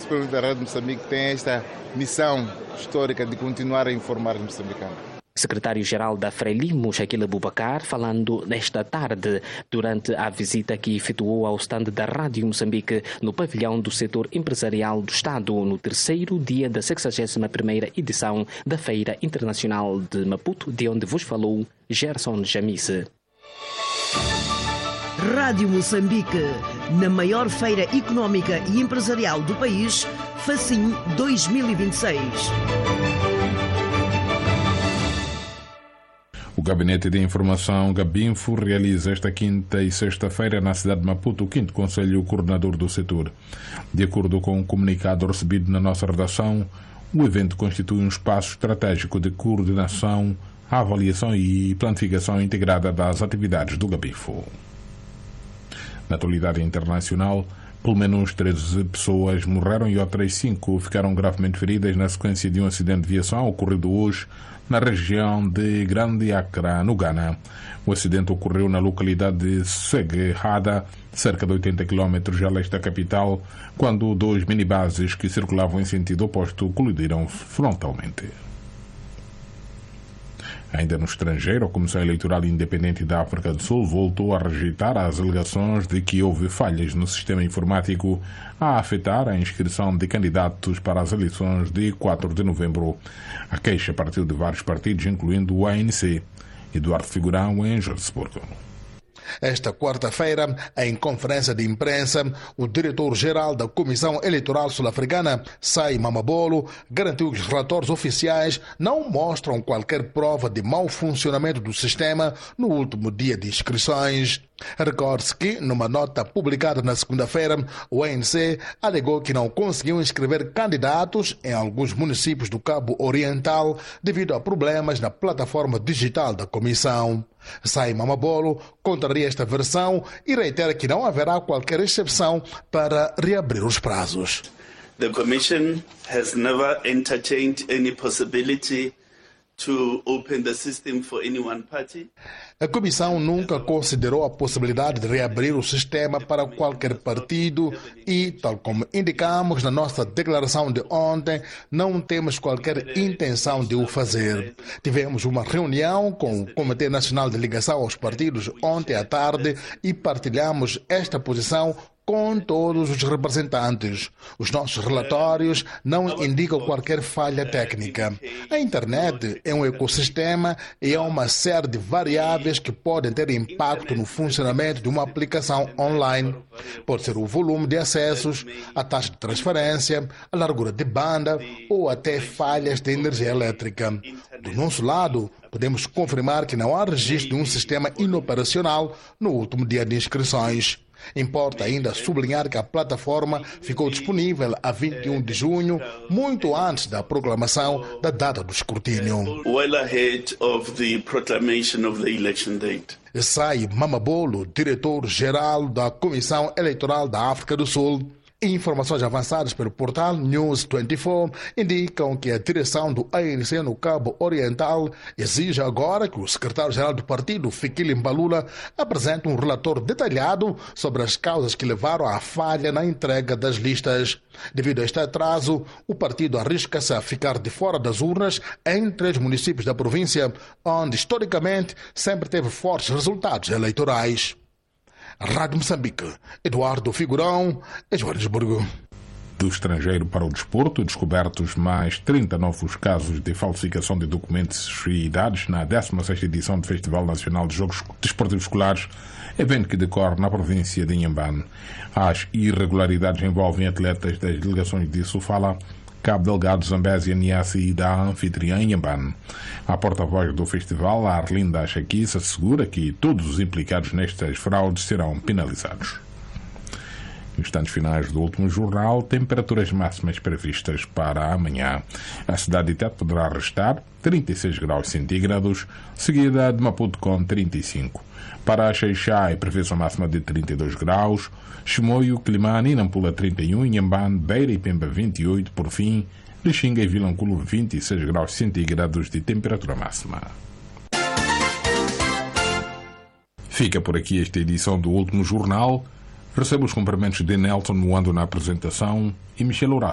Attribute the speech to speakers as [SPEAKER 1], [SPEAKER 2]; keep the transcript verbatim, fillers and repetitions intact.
[SPEAKER 1] Principalmente a Rádio Moçambique tem esta missão histórica de continuar a informar os moçambicanos.
[SPEAKER 2] Secretário-Geral da Frelimo, Shaquille Abubakar, falando nesta tarde durante a visita que efetuou ao estande da Rádio Moçambique no pavilhão do setor empresarial do Estado, no terceiro dia da sexagésima primeira edição da Feira Internacional de Maputo, de onde vos falou Gerson Jamice.
[SPEAKER 3] Rádio Moçambique, na maior feira económica e empresarial do país, Facim dois mil e vinte e seis.
[SPEAKER 4] O Gabinete de Informação Gabinfo realiza esta quinta e sexta-feira na cidade de Maputo o quinto Conselho Coordenador do Setor. De acordo com o comunicado recebido na nossa redação, o evento constitui um espaço estratégico de coordenação, avaliação e planificação integrada das atividades do Gabinfo. Na atualidade internacional, pelo menos treze pessoas morreram e outras cinco ficaram gravemente feridas na sequência de um acidente de viação ocorrido hoje na região de Grande Accra, no Ghana. O acidente ocorreu na localidade de Segehada, cerca de oitenta quilómetros a leste da capital, quando dois minibuses que circulavam em sentido oposto colidiram frontalmente. Ainda no estrangeiro, a Comissão Eleitoral Independente da África do Sul voltou a rejeitar as alegações de que houve falhas no sistema informático a afetar a inscrição de candidatos para as eleições de quatro de novembro. A queixa partiu de vários partidos, incluindo o A N C. Eduardo Figurão, em Joanesburgo.
[SPEAKER 5] Esta quarta-feira, em conferência de imprensa, o diretor-geral da Comissão Eleitoral Sul-Africana, Sai Mamabolo, garantiu que os relatórios oficiais não mostram qualquer prova de mau funcionamento do sistema no último dia de inscrições. Recorde-se que, numa nota publicada na segunda-feira, o A N C alegou que não conseguiu inscrever candidatos em alguns municípios do Cabo Oriental devido a problemas na plataforma digital da comissão. Sai Mamabolo contraria esta versão e reitera que não haverá qualquer exceção para reabrir os prazos.
[SPEAKER 6] The Commission has never entertained any possibility to open the system for any one party.
[SPEAKER 5] A Comissão nunca considerou a possibilidade de reabrir o sistema para qualquer partido e, tal como indicamos na nossa declaração de ontem, não temos qualquer intenção de o fazer. Tivemos uma reunião com o Comitê Nacional de Ligação aos Partidos ontem à tarde e partilhamos esta posição com todos os representantes. Os nossos relatórios não indicam qualquer falha técnica. A internet é um ecossistema e há uma série de variáveis que podem ter impacto no funcionamento de uma aplicação online. Pode ser o volume de acessos, a taxa de transferência, a largura de banda ou até falhas de energia elétrica. Do nosso lado, podemos confirmar que não há registro de um sistema inoperacional no último dia de inscrições. Importa ainda sublinhar que a plataforma ficou disponível a vinte e um de junho, muito antes da proclamação da data do escrutínio.
[SPEAKER 6] Well ahead of the proclamation of the election date.
[SPEAKER 5] Sai Mamabolo, diretor-geral da Comissão Eleitoral da África do Sul. Informações avançadas pelo portal News vinte e quatro indicam que a direção do A N C no Cabo Oriental exige agora que o secretário-geral do partido, Fikile Mbalula, apresente um relatório detalhado sobre as causas que levaram à falha na entrega das listas. Devido a este atraso, o partido arrisca-se a ficar de fora das urnas em três municípios da província, onde historicamente sempre teve fortes resultados eleitorais. Rádio Moçambique, Eduardo Figurão, em Joanesburgo.
[SPEAKER 4] Do estrangeiro para o desporto, descobertos mais trinta novos casos de falsificação de documentos e idades na décima sexta edição do Festival Nacional de Jogos Desportivos Escolares, evento que decorre na província de Inhambane. As irregularidades envolvem atletas das delegações de Sofala, Cabo Delgado, Zambésia, Niassa e da anfitriã Inhambane. A porta-voz do festival, Arlinda Chaquiça, assegura que todos os implicados nestas fraudes serão penalizados. Nos instantes finais do último jornal, temperaturas máximas previstas para amanhã. A cidade de Tete poderá restar trinta e seis graus centígrados, seguida de Maputo com trinta e cinco. Para Xaixai, previsão máxima de trinta e dois graus, Chimoio, Climane e Nampula trinta e um, Inhambane, Beira e Pemba vinte e oito, por fim, Lixinga e Vilanculo vinte e seis graus centígrados de temperatura máxima. Fica por aqui esta edição do último jornal. Recebo os cumprimentos de Nelson Moando na apresentação e Michel Horácio